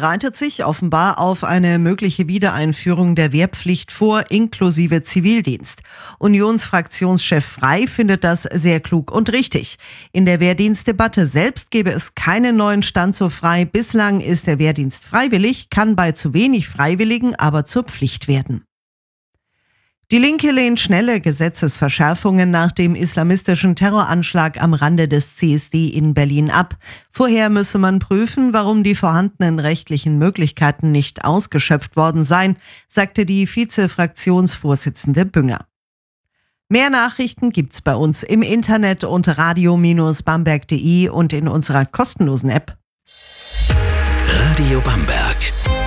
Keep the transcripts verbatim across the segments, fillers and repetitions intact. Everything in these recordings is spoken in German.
bereitet sich offenbar auf eine mögliche Wiedereinführung der Wehrpflicht vor, inklusive Zivildienst. Unionsfraktionschef Frey findet das sehr klug und richtig. In der Wehrdienstdebatte selbst gebe es keinen neuen Stand so frei. Bislang ist der Wehrdienst freiwillig, kann bei zu wenig Freiwilligen aber zur Pflicht werden. Die Linke lehnt schnelle Gesetzesverschärfungen nach dem islamistischen Terroranschlag am Rande des C S D in Berlin ab. Vorher müsse man prüfen, warum die vorhandenen rechtlichen Möglichkeiten nicht ausgeschöpft worden seien, sagte die Vize-Fraktionsvorsitzende Bünger. Mehr Nachrichten gibt's bei uns im Internet unter radio Bindestrich bamberg punkt de und in unserer kostenlosen App. Radio Bamberg.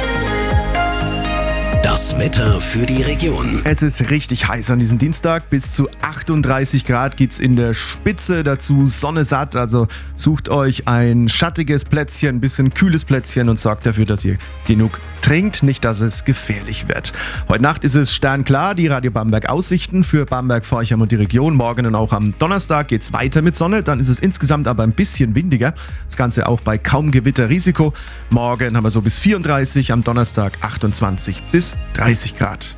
Das Wetter für die Region. Es ist richtig heiß an diesem Dienstag. Bis zu achtunddreißig Grad gibt's in der Spitze. Dazu Sonne satt. Also sucht euch ein schattiges Plätzchen, ein bisschen kühles Plätzchen und sorgt dafür, dass ihr genug trinkt. Nicht, dass es gefährlich wird. Heute Nacht ist es sternklar. Die Radio Bamberg Aussichten für Bamberg, Forchheim und die Region. Morgen und auch am Donnerstag geht's weiter mit Sonne. Dann ist es insgesamt aber ein bisschen windiger. Das Ganze auch bei kaum Gewitterrisiko. Morgen haben wir so bis vierunddreißig, am Donnerstag achtundzwanzig bis dreißig Grad.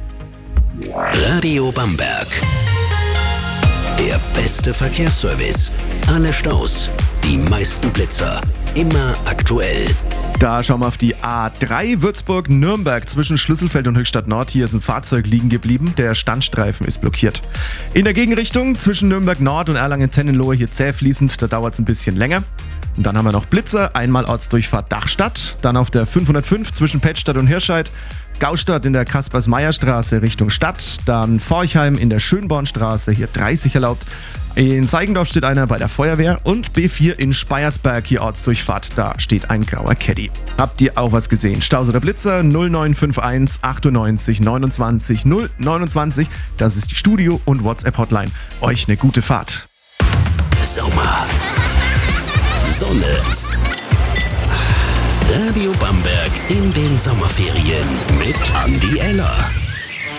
Radio Bamberg. Der beste Verkehrsservice. Alle Staus, die meisten Blitzer. Immer aktuell. Da schauen wir auf die A drei Würzburg-Nürnberg zwischen Schlüsselfeld und Höchstadt Nord. Hier ist ein Fahrzeug liegen geblieben. Der Standstreifen ist blockiert. In der Gegenrichtung zwischen Nürnberg Nord und Erlangen-Tennenlohe hier zäh fließend. Da dauert es ein bisschen länger. Und dann haben wir noch Blitzer. Einmal Ortsdurchfahrt Dachstadt. Dann auf der fünfhundertfünf zwischen Pettstadt und Hirscheid. Gaustadt in der Kaspers-Meyer-Straße Richtung Stadt. Dann Forchheim in der Schönbornstraße, hier dreißig erlaubt. In Seigendorf steht einer bei der Feuerwehr und B vier in Speyersberg, hier Ortsdurchfahrt, da steht ein grauer Caddy. Habt ihr auch was gesehen? Staus oder Blitzer null neun fünf eins achtundneunzig neunundzwanzig null neunundzwanzig, das ist die Studio- und WhatsApp-Hotline. Euch eine gute Fahrt. Sommer. Sonne. Radio Bamberg in den Sommerferien mit Andi Eller.